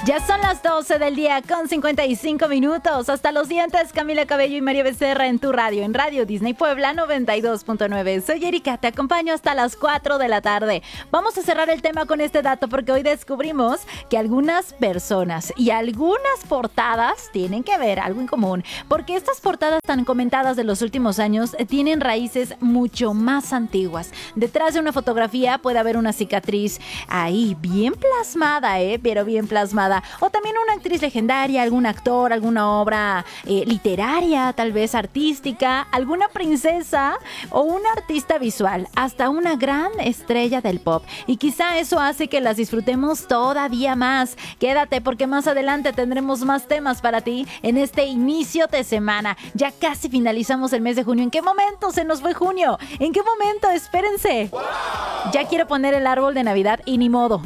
Ya son las 12 del día con 55 minutos. Hasta los dientes, Camila Cabello y María Becerra en tu radio, en Radio Disney Puebla 92.9. Soy Erika, te acompaño hasta las 4 de la tarde. Vamos a cerrar el tema con este dato porque hoy descubrimos que algunas personas y algunas portadas tienen que ver algo en común. Porque estas portadas tan comentadas de los últimos años tienen raíces mucho más antiguas. Detrás de una fotografía puede haber una cicatriz ahí bien plasmada, pero bien plasmada. O también una actriz legendaria, algún actor, alguna obra literaria, tal vez artística, alguna princesa o un artista visual, hasta una gran estrella del pop. Y quizá eso hace que las disfrutemos todavía más. Quédate porque más adelante tendremos más temas para ti en este inicio de semana. Ya casi finalizamos el mes de junio. ¿En qué momento se nos fue junio? ¿En qué momento? Espérense. Ya quiero poner el árbol de Navidad y ni modo.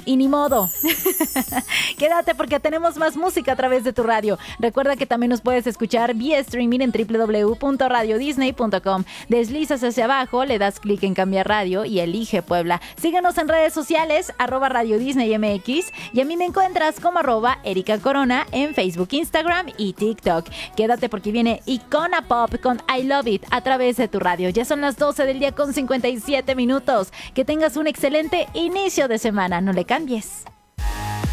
Quédate porque tenemos más música a través de tu radio. Recuerda que también nos puedes escuchar vía streaming en www.radiodisney.com. Deslizas hacia abajo, le das clic en cambiar radio y elige Puebla. Síguenos en redes sociales, @RadioDisneyMX, y a mí me encuentras como @Erika Corona en Facebook, Instagram y TikTok. Quédate porque viene Icona Pop con I Love It a través de tu radio. Ya son las 12 del día con 57 minutos. Que tengas un excelente inicio de semana. No le cambies.